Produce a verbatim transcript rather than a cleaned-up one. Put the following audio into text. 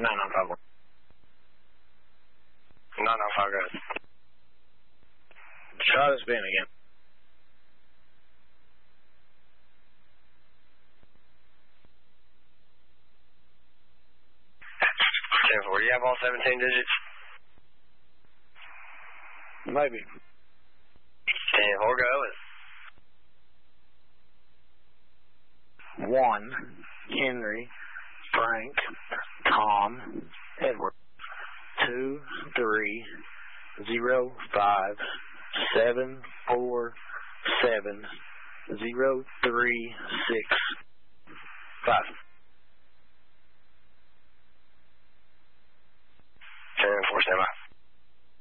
nine nine five one. nine nine five, guys. Try this bin again. ten four, do you have all seventeen digits? Maybe. ten four, go. One, Henry, Frank, Tom, Edward. Two, three, zero, five, seven, four, seven, zero, three, six, five. ten four, stand by.